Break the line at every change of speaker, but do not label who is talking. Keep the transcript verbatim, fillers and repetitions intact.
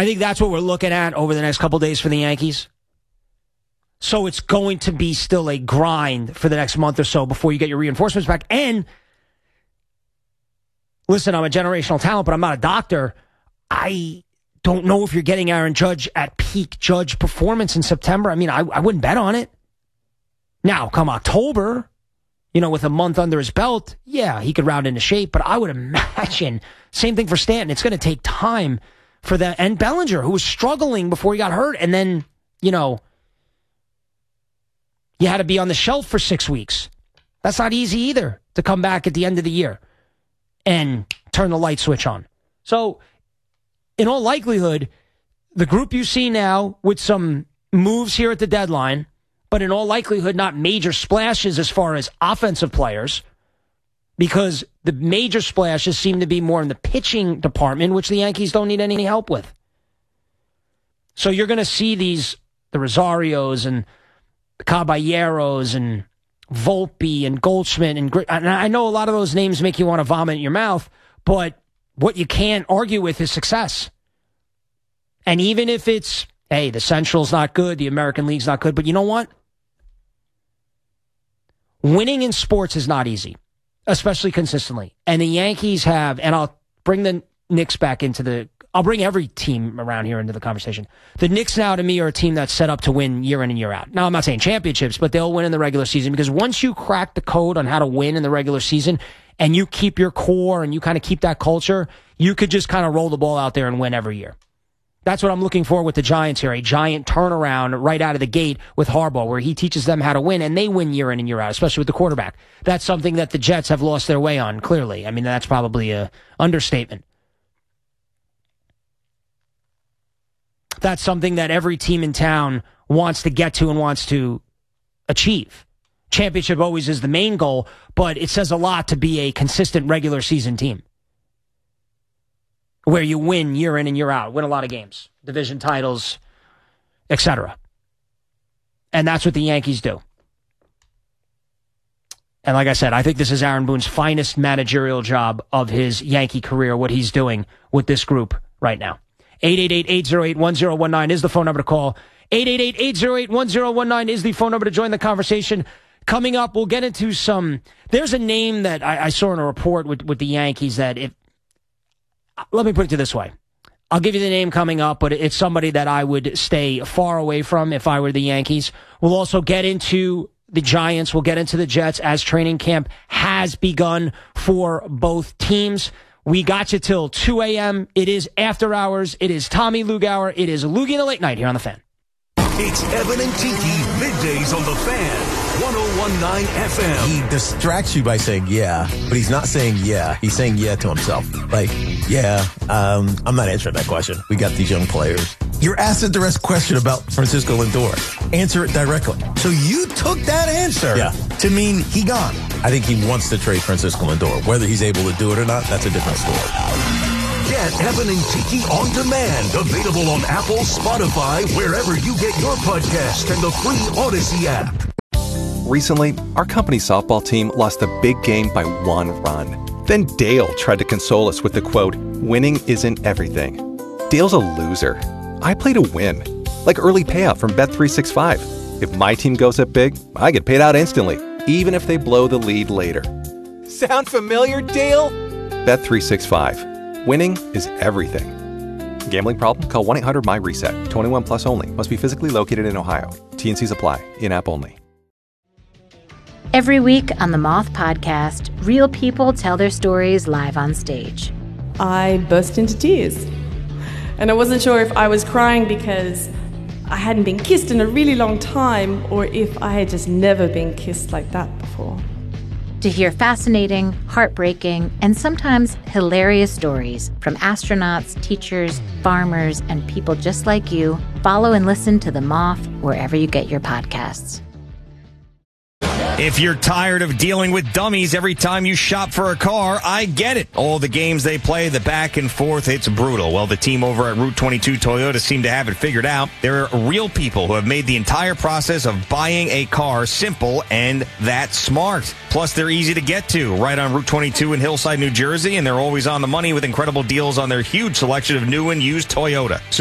I think that's what we're looking at over the next couple days for the Yankees. So it's going to be still a grind for the next month or so before you get your reinforcements back. And listen, I'm a generational talent, but I'm not a doctor. I don't know if you're getting Aaron Judge at peak Judge performance in September. I mean, I, I wouldn't bet on it. Now, come October, you know, with a month under his belt, yeah, he could round into shape. But I would imagine, same thing for Stanton. It's going to take time for that. And Bellinger, who was struggling before he got hurt. And then, you know, you had to be on the shelf for six weeks. That's not easy either, to come back at the end of the year and turn the light switch on. So, in all likelihood, the group you see now with some moves here at the deadline, but in all likelihood, not major splashes as far as offensive players, because the major splashes seem to be more in the pitching department, which the Yankees don't need any help with. So you're going to see these, the Rosarios and the Caballeros and Volpe and Goldschmidt, and, and I know a lot of those names make you want to vomit in your mouth, but what you can't argue with is success. And even if it's, hey, the Central's not good, the American League's not good, but you know what? Winning in sports is not easy, especially consistently. And the Yankees have, and I'll bring the Knicks back into the, I'll bring every team around here into the conversation. The Knicks now, to me, are a team that's set up to win year in and year out. Now, I'm not saying championships, but they'll win in the regular season, because once you crack the code on how to win in the regular season, and you keep your core and you kind of keep that culture, you could just kind of roll the ball out there and win every year. That's what I'm looking for with the Giants here, a giant turnaround right out of the gate with Harbaugh, where he teaches them how to win, and they win year in and year out, especially with the quarterback. That's something that the Jets have lost their way on, clearly. I mean, that's probably a understatement. That's something that every team in town wants to get to and wants to achieve. Championship always is the main goal, but it says a lot to be a consistent regular season team where you win year in and year out, win a lot of games, division titles, et cetera. And that's what the Yankees do. And like I said, I think this is Aaron Boone's finest managerial job of his Yankee career, what he's doing with this group right now. eight eight eight, eight oh eight, one oh one nine is the phone number to call. eight eight eight, eight oh eight, one oh one nine is the phone number to join the conversation. Coming up, we'll get into some... There's a name that I, I saw in a report with, with the Yankees that if... Let me put it to this way. I'll give you the name coming up, but it's somebody that I would stay far away from if I were the Yankees. We'll also get into the Giants. We'll get into the Jets as training camp has begun for both teams. We got you till two a.m. It is after hours. It is Tommy Lugauer. It is Loogie in the Late Night here on The Fan.
It's Evan and Tiki, middays on The Fan, one oh one point nine F M.
He distracts you by saying yeah, but he's not saying yeah. He's saying yeah to himself. Like, yeah, um, I'm not answering that question. We got these young players. You're asked a direct question about Francisco Lindor. Answer it directly. So you took that answer yeah. to mean he gone. I think he wants to trade Francisco Lindor. Whether he's able to do it or not, that's a different story.
Get Evan and Tiki on demand. Available on Apple, Spotify, wherever you get your podcast, and the free Odyssey app.
Recently, our company's softball team lost a big game by one run. Then Dale tried to console us with the quote, "Winning isn't everything." Dale's a loser. I play to win. Like early payout from Bet three sixty-five. If my team goes up big, I get paid out instantly, even if they blow the lead later. Sound familiar, Dale? Bet three sixty-five. Winning is everything. Gambling problem? Call one eight hundred my reset. twenty-one plus only. Must be physically located in Ohio. T N Cs apply. In-app only.
Every week on the Moth Podcast, real people tell their stories live on stage.
I burst into tears. And I wasn't sure if I was crying because I hadn't been kissed in a really long time, or if I had just never been kissed like that before.
To hear fascinating, heartbreaking, and sometimes hilarious stories from astronauts, teachers, farmers, and people just like you, follow and listen to The Moth wherever you get your podcasts.
If you're tired of dealing with dummies every time you shop for a car, I get it. All the games they play, the back and forth, it's brutal. Well, the team over at Route twenty-two Toyota seem to have it figured out. There are real people who have made the entire process of buying a car simple and that smart. Plus, they're easy to get to, right on Route twenty-two in Hillside, New Jersey, and they're always on the money with incredible deals on their huge selection of new and used Toyota. So